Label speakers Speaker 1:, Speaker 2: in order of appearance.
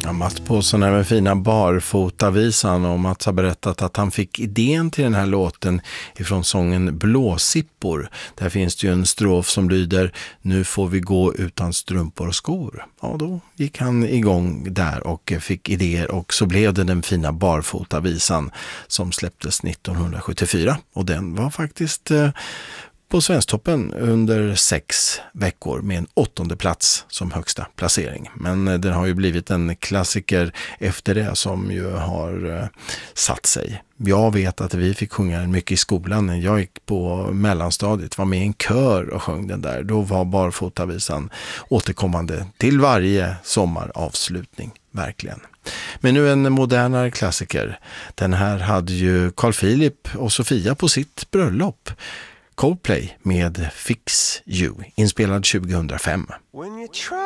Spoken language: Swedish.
Speaker 1: Ja, Mats Paulsson är med fina barfotavisan, och Mats har berättat att han fick idén till den här låten ifrån sången Blåsippor. Där finns det ju en strof som lyder: nu får vi gå utan strumpor och skor. Ja, då gick han igång där och fick idéer, och så blev det den fina barfotavisan som släpptes 1974, och den var faktiskt på Svensktoppen under 6 veckor med en 8:e plats som högsta placering. Men den har ju blivit en klassiker efter det, som ju har satt sig. Jag vet att vi fick sjunga den mycket i skolan när jag gick på mellanstadiet, var med i en kör och sjöng den där. Då var barfotavisan återkommande till varje sommaravslutning, verkligen. Men nu en modernare klassiker. Den här hade ju Carl Philip och Sofia på sitt bröllop. Coldplay med Fix You, inspelad 2005.